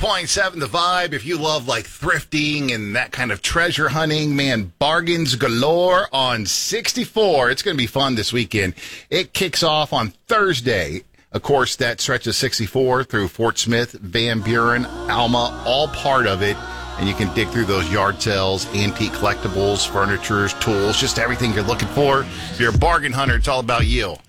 101.7 The Vibe. If you love like thrifting and that kind of treasure hunting, man, bargains galore on 64. It's going to be fun this weekend. It kicks off on Thursday. Of course, that stretches 64 through Fort Smith, Van Buren, Alma, all part of it. And you can dig through those yard sales, antique collectibles, furniture, tools, just everything you're looking for. If you're a bargain hunter, it's all about you.